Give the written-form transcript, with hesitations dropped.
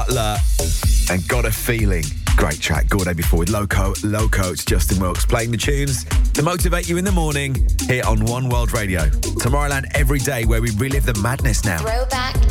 Butler and Got a Feeling. Great track. Gordo before with Loco. It's Justin Wilkes playing the tunes to motivate you in the morning here on One World Radio. Tomorrowland every day, where we relive the madness now. Throwback